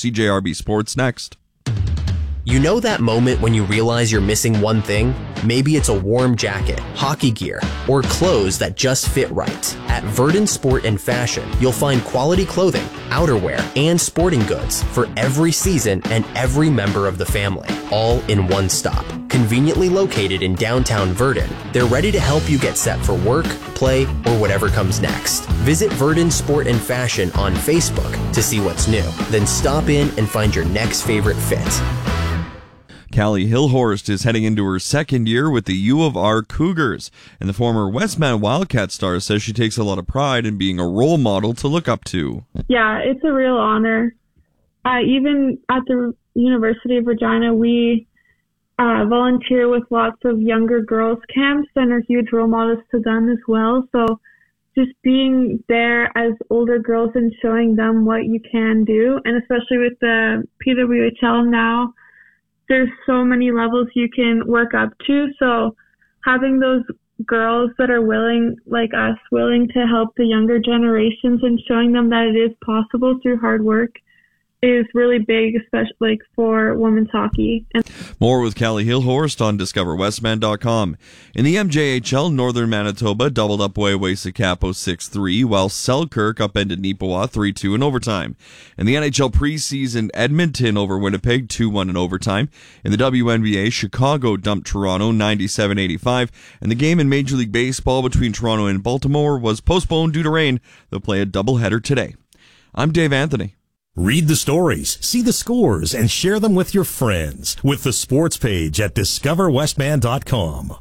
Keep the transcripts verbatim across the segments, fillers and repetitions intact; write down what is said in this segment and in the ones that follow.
C J R B Sports next. You know that moment when you realize you're missing one thing? Maybe it's a warm jacket, hockey gear, or clothes that just fit right. At Verdant Sport and Fashion, you'll find quality clothing, outerwear, and sporting goods for every season and every member of the family, all in one stop. Conveniently located in downtown Verdant, they're ready to help you get set for work, play, or whatever comes next. Visit Verdant Sport and Fashion on Facebook to see what's new. Then stop in and find your next favorite fit. Callie Hillhorst is heading into her second year with the U of R Cougars, and the former Westman Wildcat star says she takes a lot of pride in being a role model to look up to. Yeah, it's a real honor. Uh, even at the University of Regina, we uh, volunteer with lots of younger girls camps and are huge role models to them as well. So just being there as older girls and showing them what you can do, and especially with the P W H L now, there's so many levels you can work up to. So having those girls that are willing, like us, willing to help the younger generations and showing them that it is possible through hard work is really big, especially like for women's hockey. And more with Callie Hillhorst on discover westman dot com. In the M J H L, Northern Manitoba doubled up Waiwasakapo six three, while Selkirk upended Neepawa three two in overtime. In the N H L preseason, Edmonton over Winnipeg two one in overtime. In the W N B A, Chicago dumped Toronto ninety-seven eighty-five, and the game in Major League Baseball between Toronto and Baltimore was postponed due to rain. They'll play a doubleheader today. I'm Dave Anthony. Read the stories, see the scores, and share them with your friends with the sports page at discover westman dot com.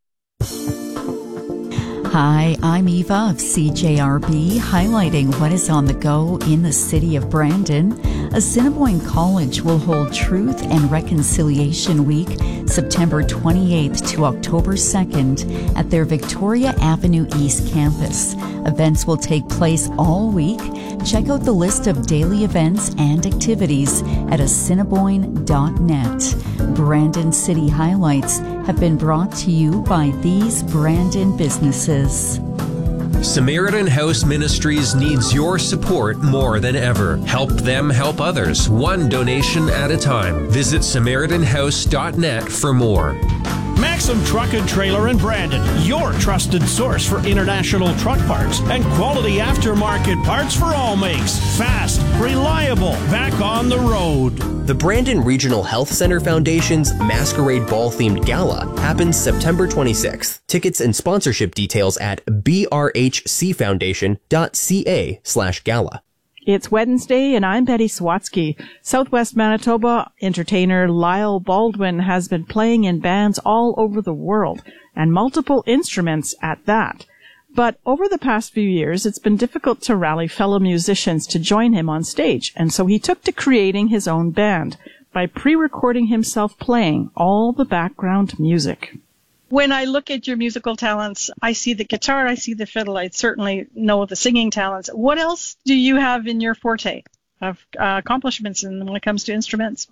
Hi, I'm Eva of C J R B, highlighting what is on the go in the city of Brandon. Assiniboine College will hold Truth and Reconciliation Week, September twenty-eighth to October second, at their Victoria Avenue East campus. Events will take place all week. Check out the list of daily events and activities at assiniboine dot net. Brandon City highlights have been brought to you by these Brandon businesses. Samaritan House Ministries needs your support more than ever. Help them help others, one donation at a time. Visit samaritan house dot net for more. Maxim Truck and Trailer in Brandon, your trusted source for international truck parts and quality aftermarket parts for all makes. Fast, reliable, back on the road. The Brandon Regional Health Center Foundation's Masquerade Ball-themed gala happens September twenty-sixth. Tickets and sponsorship details at b r h c foundation dot c a slash gala. It's Wednesday, and I'm Betty Swatsky. Southwest Manitoba entertainer Lyle Baldwin has been playing in bands all over the world, and multiple instruments at that. But over the past few years, it's been difficult to rally fellow musicians to join him on stage, and so he took to creating his own band by pre-recording himself playing all the background music. When I look at your musical talents, I see the guitar, I see the fiddle, I certainly know the singing talents. What else do you have in your forte of uh, accomplishments in, when it comes to instruments?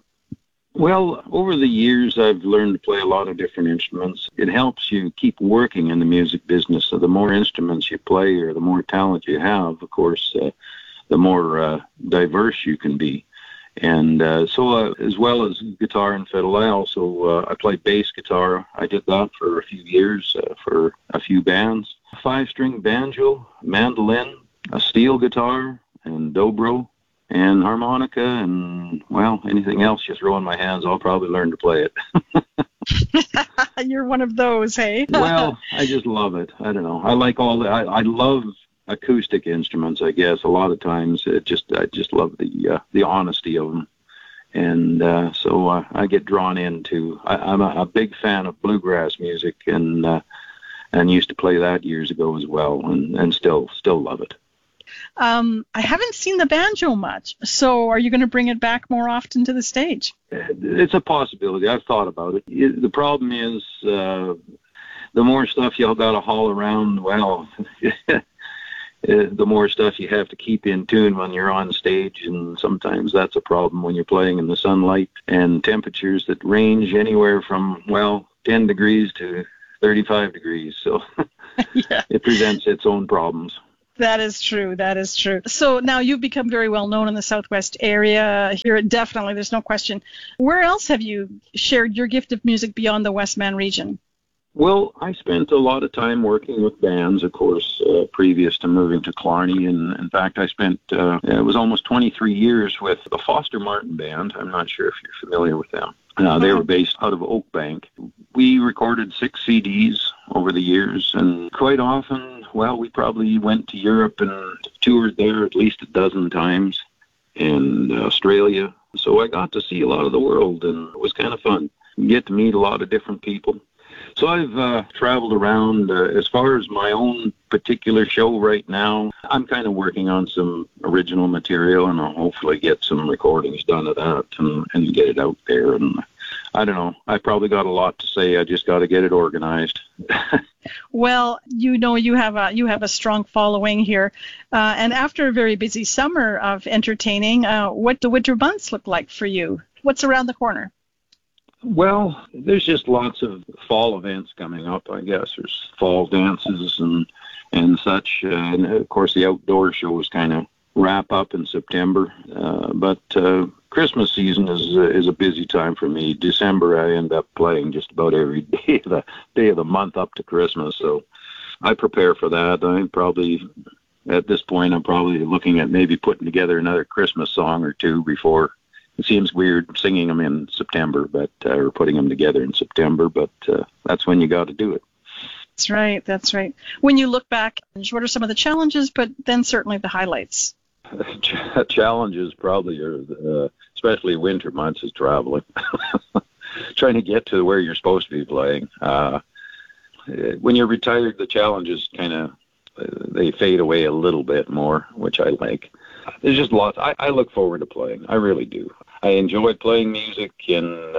Well, over the years, I've learned to play a lot of different instruments. It helps you keep working in the music business. So the more instruments you play or the more talent you have, of course, uh, the more uh, diverse you can be. And uh, so uh, as well as guitar and fiddle, I also uh, I play bass guitar. I did that for a few years uh, for a few bands. Five-string banjo, mandolin, a steel guitar, and dobro, and harmonica, and, well, anything else you throw in my hands, I'll probably learn to play it. You're one of those, hey? Well, I just love it. I don't know. I like all the, I, I love acoustic instruments, I guess. A lot of times, it just I just love the uh, the honesty of them, and uh, so uh, I get drawn into. I, I'm a, a big fan of bluegrass music, and uh, and used to play that years ago as well, and, and still still love it. Um, I haven't seen the banjo much, so are you going to bring it back more often to the stage? It's a possibility. I've thought about it. it the problem is uh, the more stuff you've got to haul around. Well. Uh, the more stuff you have to keep in tune when you're on stage, and sometimes that's a problem when you're playing in the sunlight and temperatures that range anywhere from, well, ten degrees to thirty-five degrees. So yeah. It presents its own problems. That is true. That is true. So now you've become very well known in the Southwest area. Here, definitely, there's no question. Where else have you shared your gift of music beyond the Westman region? Well, I spent a lot of time working with bands, of course, uh, previous to moving to Killarney. And in fact, I spent, uh, it was almost twenty-three years with the Foster Martin Band. I'm not sure if you're familiar with them. Uh, they were based out of Oakbank. We recorded six C Ds over the years, and quite often, well, we probably went to Europe and toured there at least a dozen times, in Australia. So I got to see a lot of the world, and it was kind of fun. You get to meet a lot of different people. So I've uh, traveled around. Uh, as far as my own particular show right now, I'm kind of working on some original material, and I'll hopefully get some recordings done of that and, and get it out there. And I don't know. I probably got a lot to say. I just got to get it organized. Well, you know, you have a you have a strong following here, uh, and after a very busy summer of entertaining, uh, what do winter months look like for you? What's around the corner? Well, there's just lots of fall events coming up, I guess. There's fall dances and and such. Uh, and, of course, the outdoor shows kind of wrap up in September. Uh, but uh, Christmas season is uh, is a busy time for me. December, I end up playing just about every day of the, day of the month up to Christmas. So I prepare for that. I'm probably, at this point, I'm probably looking at maybe putting together another Christmas song or two before. It seems weird singing them in September, but uh, or putting them together in September, but uh, that's when you got to do it. That's right. That's right. When you look back, what are some of the challenges, but then certainly the highlights? Challenges probably are, uh, especially winter months, is traveling. Trying to get to where you're supposed to be playing. Uh, when you're retired, the challenges kind of, uh, they fade away a little bit more, which I like. There's just lots. I, I look forward to playing. I really do. I enjoy playing music, and